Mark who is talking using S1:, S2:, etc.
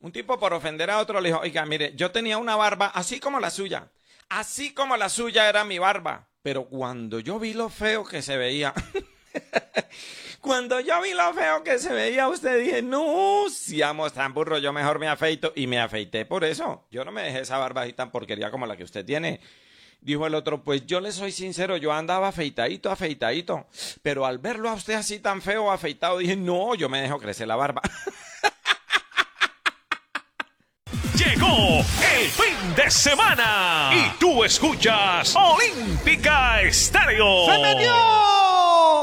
S1: Un tipo por ofender a otro le dijo, oiga, mire, yo tenía una barba así como la suya. Así como la suya era mi barba. Pero cuando yo vi lo feo que se veía... Cuando yo vi lo feo que se veía usted, dije, no, si amo tan burro, yo mejor me afeito. Y me afeité por eso. Yo no me dejé esa barba así tan porquería como la que usted tiene. Dijo el otro, pues yo le soy sincero, yo andaba afeitadito, afeitadito. Pero al verlo a usted así tan feo, afeitado, dije, no, yo me dejo crecer la barba.
S2: Llegó el fin de semana y tú escuchas Olímpica Estéreo.
S3: ¡Se metió!